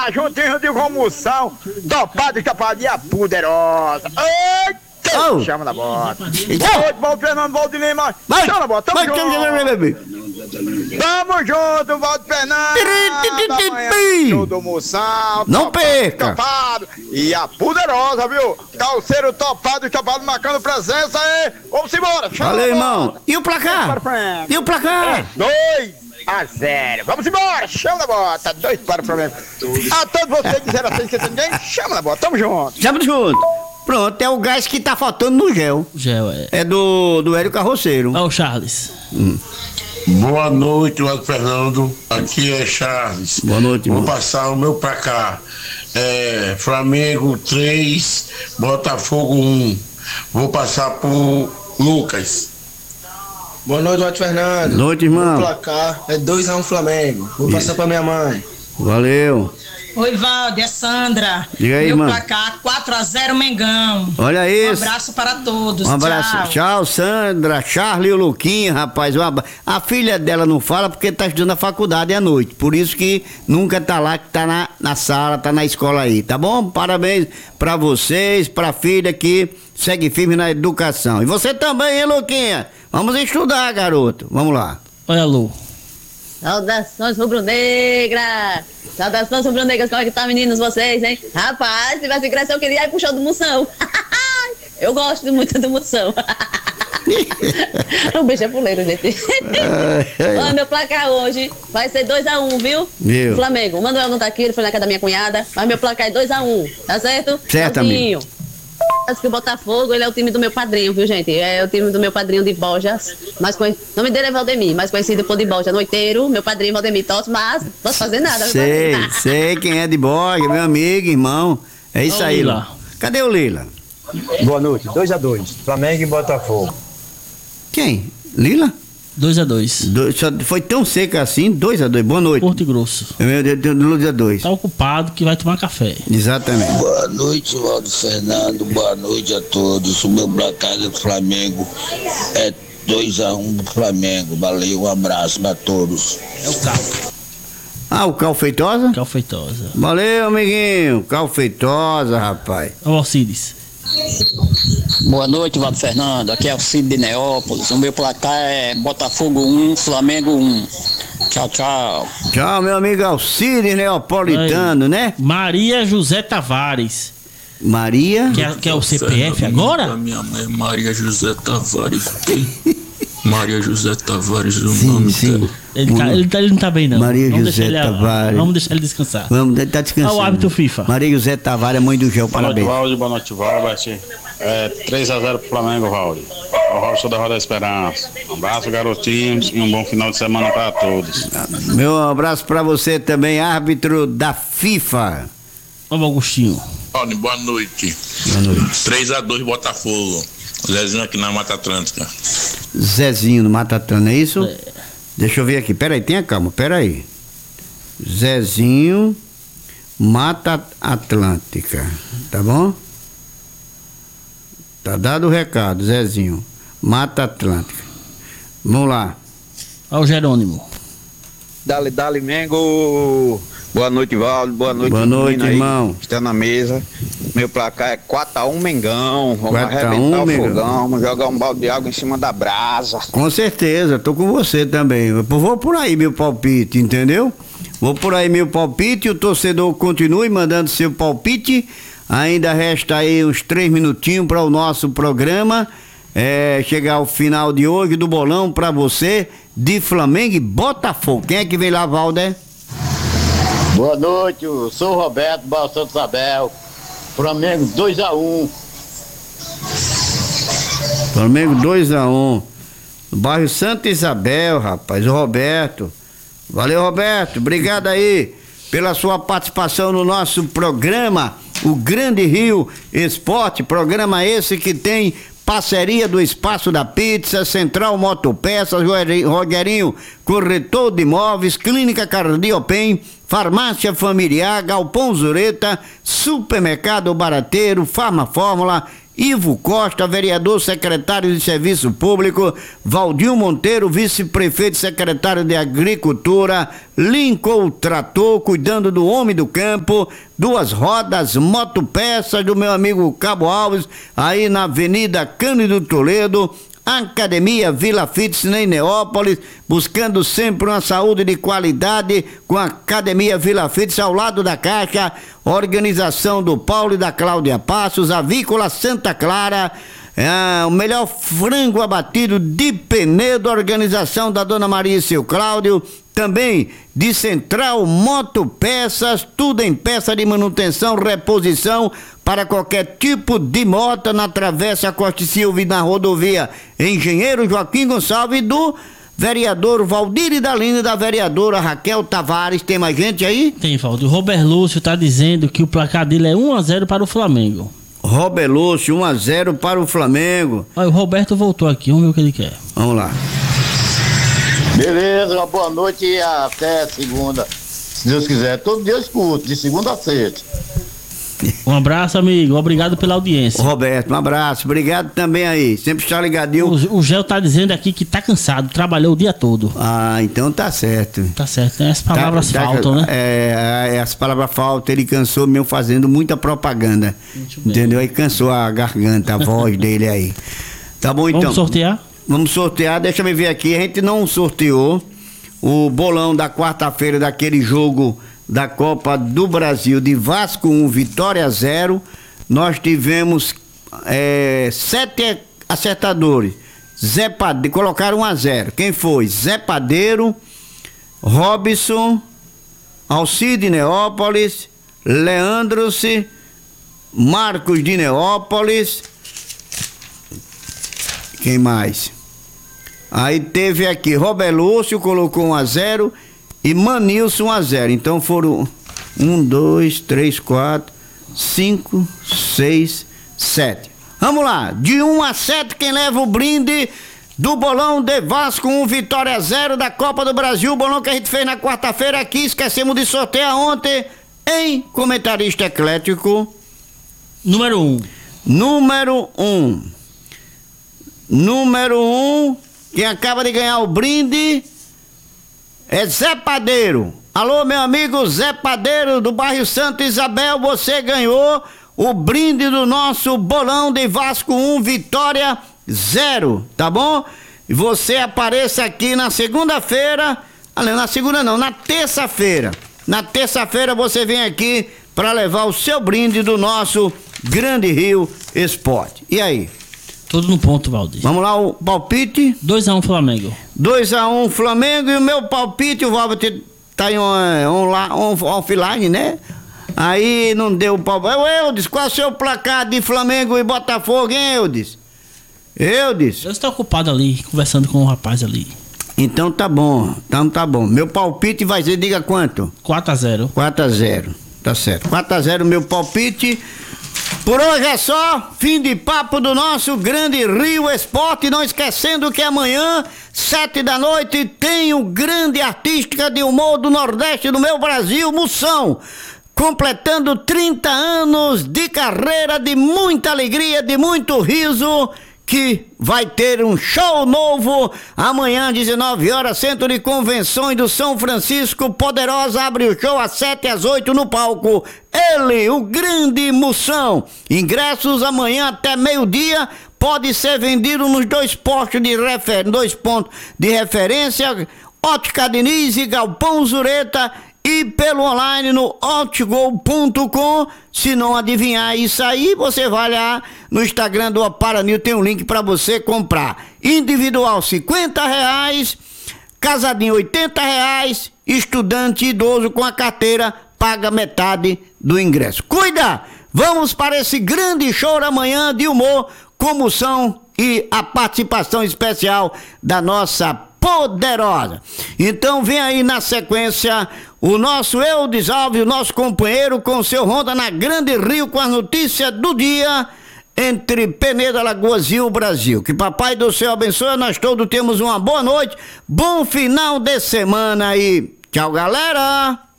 tá juntinho de almoção, topado, chapado e a poderosa. Eita! Oh. Chama na bota. Bom, Fernando, Valdo Lima. Chama na bota, tamo junto. Tamo junto, Valdo Fernando. Show do moção. Não perca. Topado. E a poderosa, viu? Calceiro topado, chapado, marcando presença aí. Vamos embora. Valeu, irmão. E o placar? E o placar? 2-0. Vamos embora. Chama na bota. 2 para o Flamengo. A todos vocês que 0 a 6 que tem ninguém, chama na bota. Tamo junto. Chama junto. Pronto, é o gás que tá faltando no gel. Gel, é. É do Hélio Carroceiro. Ó, o Charles. Boa noite, Valdo Fernando. Aqui é Charles. Boa noite, irmão. Vou passar o meu pra cá. Flamengo 3, Botafogo 1. Vou passar pro Lucas. Boa noite, Valdo Fernando. Boa noite, irmão. O placar é 2-1 Flamengo. Vou passar pra minha mãe. Valeu. Oi, Valdo, é Sandra. Diga aí, meu mano. placar 4-0 Mengão. Olha isso. Um abraço para todos. Um abraço. Tchau, Sandra, Charlie e o Luquinha, rapaz. A filha dela não fala porque tá estudando na faculdade à noite. Por isso que nunca tá lá, que tá na sala, tá na escola aí, tá bom? Parabéns pra vocês, pra filha que segue firme na educação. E você também, hein, Luquinha? Vamos estudar, garoto. Vamos lá. Olha, Lu. Saudações rubro-negra! Saudações rubro-negras, como é que tá, meninos, vocês, hein? Rapaz, se tivesse crescer, eu queria ir pro show do Moção. Eu gosto muito do Moção. O bicho é puleiro, gente. Olha, meu placar hoje vai ser 2-1, viu? Viu? Flamengo. O Manuel não tá aqui, ele foi na casa da minha cunhada, mas meu placar é 2-1, tá certo? Certo, amigo. Acho que o Botafogo, ele é o time do meu padrinho, viu, gente? É o time do meu padrinho de Borjas. O nome dele é Valdemir, mais conhecido por de Borja Noiteiro. Meu padrinho Valdemir Totti, mas não posso fazer nada. Sei quem é de Borja, meu amigo, irmão. É isso aí, Lila. lá. Cadê o Lila? Boa noite, 2-2, Flamengo e Botafogo. Quem? Lila? 2-2. Foi tão seca assim, 2-2. Boa noite. Porto Grosso. Meu Deus, 2-2. Tá ocupado que vai tomar café. Exatamente. Boa noite, Valdo Fernando. Boa noite a todos. O meu placar do Flamengo é 2-1 do Flamengo. Valeu, um abraço pra todos. É o Cal. Ah, o Cal Feitosa? Cal Feitosa. Valeu, amiguinho. Cal Feitosa, rapaz. Ó, Alcides. Boa noite, Valdo Fernando. Aqui é o Cid de Neópolis. O meu placar é Botafogo 1, Flamengo 1. Tchau, tchau. Tchau, meu amigo Alcides Neapolitano, né? Maria José Tavares. Maria? Que é o CPF agora? A minha mãe é Maria José Tavares. Maria José Tavares, o Sim, nome sim. dela. Ele não tá bem, não. Maria José Tavares. Vamos deixar ele descansar. Vamos, tá descansando. Olha o árbitro FIFA. Maria José Tavares, mãe do Gel, parabéns. Boa noite, Valdo. 3-0 pro Flamengo, Valdo. O Robson da Roda da Esperança. Um abraço, garotinhos, e um bom final de semana pra todos. Meu abraço pra você também, árbitro da FIFA. Vamos, Augustinho. Boa noite. Boa noite. 3-2 Botafogo. Zezinho aqui na Mata Atlântica. Zezinho no Mata Atlântica, é isso? Deixa eu ver aqui, peraí, tenha calma, peraí. Zezinho, Mata Atlântica, tá bom? Tá dado o recado, Zezinho, Mata Atlântica. Vamos lá. Olha o Jerônimo. Dale, Mengo. Boa noite, Valdo. Boa noite, irmão. Está na mesa. Meu placar é 4-1 Mengão. Vamos 4-1 arrebentar o Mengão. fogão. Vamos jogar um balde de água em cima da brasa. Com certeza, tô com você também. Vou por aí meu palpite, entendeu? Vou por aí meu palpite, o torcedor continue mandando seu palpite. Ainda resta aí uns 3 minutinhos para o nosso programa. Chegar ao final de hoje do bolão para você de Flamengo e Botafogo. Quem é que vem lá, Valder? Boa noite, eu sou o Roberto Balsão Isabel. Flamengo 2-1. Flamengo 2-1. No bairro Santa Isabel, rapaz, o Roberto. Valeu, Roberto. Obrigado aí pela sua participação no nosso programa, o Grande Rio Esporte. Programa esse que tem parceria do Espaço da Pizza, Central Motopeças, Rogerinho Corretor de Imóveis, Clínica Cardiopem, Farmácia Familiar, Galpão Zureta, Supermercado Barateiro, Farma Fórmula Ivo Costa, vereador secretário de Serviço Público, Valdir Monteiro, vice-prefeito secretário de Agricultura, Lincoln Trator, cuidando do homem do campo, Duas Rodas, motopeças do meu amigo Cabo Alves, aí na Avenida Cândido Toledo, Academia Vila Fitness em Neópolis, buscando sempre uma saúde de qualidade com a Academia Vila Fitness ao lado da Caixa, organização do Paulo e da Cláudia Passos, Avícola Santa Clara, o melhor frango abatido de Penedo, organização da Dona Maria e seu Cláudio, também de Central Motopeças, tudo em peça de manutenção, reposição para qualquer tipo de moto na Travessa Costa e Silva e na rodovia Engenheiro Joaquim Gonçalves, do vereador Valdir e da linha da vereadora Raquel Tavares. Tem mais gente aí? Tem, Valdir. O Robert Lúcio tá dizendo que o placar dele é 1-0 para o Flamengo. Robert Lúcio, 1-0 para o Flamengo. Olha, o Roberto voltou aqui, vamos ver o que ele quer. Vamos lá. Beleza, uma boa noite e até segunda, se Deus quiser. Todo dia eu escuto, de segunda a sexta. Um abraço, amigo. Obrigado pela audiência. Roberto, um abraço. Obrigado também aí. Sempre está ligadinho. O Gel tá dizendo aqui que tá cansado, trabalhou o dia todo. Ah, então tá certo. Tá certo, as palavras faltam, né? As palavras faltam. Ele cansou mesmo fazendo muita propaganda. Entendeu? Aí cansou a garganta, a voz dele aí. Tá bom, então. Vamos sortear? Vamos sortear. Deixa eu ver aqui. A gente não sorteou o bolão da quarta-feira daquele jogo da Copa do Brasil de Vasco 1, Vitória 0. Nós tivemos 7 acertadores. Zé Padeiro, colocaram 1-0. Quem foi? Zé Padeiro, Robson, Alcide Neópolis, Leandros, Marcos de Neópolis. Quem mais? Aí teve aqui Robert Lúcio, colocou 1-0. E Manilson 1-0. Então foram 1, 2, 3, 4, 5, 6, 7. Vamos lá. De 1 a 7, quem leva o brinde do bolão de Vasco 1, Vitória 0 da Copa do Brasil. O bolão que a gente fez na quarta-feira aqui. Esquecemos de sortear ontem em Comentarista Eclético. Número 1. Número 1. Número 1. Quem acaba de ganhar o brinde é Zé Padeiro. Alô, meu amigo Zé Padeiro do bairro Santa Isabel, você ganhou o brinde do nosso bolão de Vasco 1, Vitória 0, tá bom? E você apareça aqui na segunda-feira, na segunda não, na terça-feira. Na terça-feira você vem aqui para levar o seu brinde do nosso Grande Rio Esporte. E aí? Tudo no ponto, Valdir. Vamos lá, o palpite? 2-1 Flamengo. 2-1 Flamengo. E o meu palpite, o Valdir tá em offline, né? Aí não deu o palpite. Eudes, qual é o seu placar de Flamengo e Botafogo, hein, Eudes? Eudes? Eu estou ocupado ali, conversando com o rapaz ali. Então tá bom, tá bom. Meu palpite vai ser, diga quanto? 4-0. 4-0, tá certo. 4-0 meu palpite. Por hoje é só, fim de papo do nosso Grande Rio Esporte, não esquecendo que amanhã, 7 da noite, tem o grande artística de humor do Nordeste do meu Brasil, Moção, completando 30 anos de carreira, de muita alegria, de muito riso, que vai ter um show novo amanhã, 19 horas, Centro de Convenções do São Francisco. Poderosa abre o show às 7 às 8 no palco. Ele, o grande Moção. Ingressos amanhã até meio-dia. Pode ser vendido nos dois pontos de referência, Ótica Diniz e Galpão Zureta, e pelo online no outgol.com. Se não adivinhar isso aí, você vai lá no Instagram do Aparanil, tem um link para você comprar. Individual R$50, casadinho R$80, estudante idoso com a carteira paga metade do ingresso. Cuida! Vamos para esse grande show amanhã de humor, comoção e a participação especial da nossa Poderosa. Então vem aí na sequência o nosso Eudes Alves, o nosso companheiro, com seu Ronda na Grande Rio, com as notícias do dia entre Penedo, Alagoas e o Brasil. Que Papai do Céu abençoe, nós todos temos uma boa noite, bom final de semana e tchau, galera!